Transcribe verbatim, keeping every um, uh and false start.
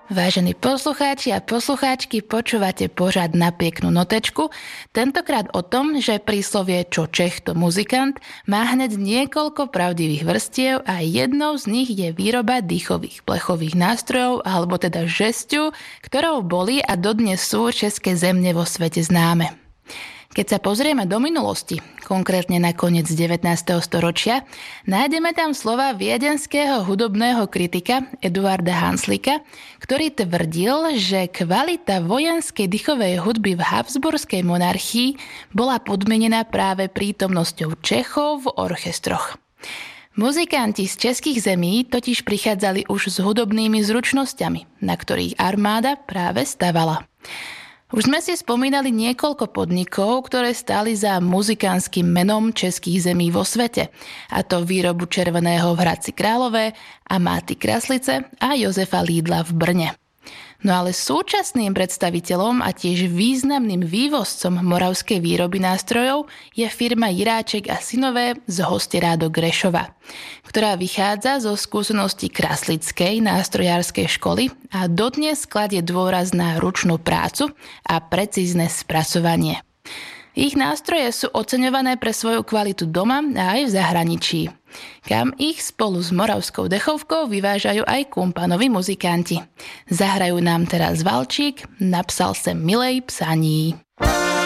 Vážení poslucháči a poslucháčky, počúvate pořad Na peknú notečku. Tentokrát o tom, že príslovie čo Čech, to muzikant má hneď niekoľko pravdivých vrstiev a jednou z nich je výroba dýchových plechových nástrojov, alebo teda žesťu, ktorou boli a dodnes sú české zemne vo svete známe. Keď sa pozrieme do minulosti, konkrétne na koniec devätnásteho storočia, nájdeme tam slova viedenského hudobného kritika Eduarda Hanslika, ktorý tvrdil, že kvalita vojenskej dýchovej hudby v Habsburskej monarchii bola podmienená práve prítomnosťou Čechov v orchestroch. Muzikanti z českých zemí totiž prichádzali už s hudobnými zručnosťami, na ktorých armáda práve stavala. Už sme si spomínali niekoľko podnikov, ktoré stáli za muzikánskym menom českých zemí vo svete, a to výrobu Červeného v Hradci Králové, Amáty Kraslice a Jozefa Lídla v Brne. No ale súčasným predstaviteľom a tiež významným vývozcom moravskej výroby nástrojov je firma Jiráček a synové z Hostierádok Grešova, ktorá vychádza zo skúsenosti kraslickej nástrojárskej školy a dodnes kladie dôraz na ručnú prácu a precízne spracovanie. Ich nástroje sú oceňované pre svoju kvalitu doma a aj v zahraničí, kam ich spolu s moravskou dechovkou vyvážajú aj kumpanovi muzikanti. Zahrajú nám teraz valčík Napsal sem milej psaní.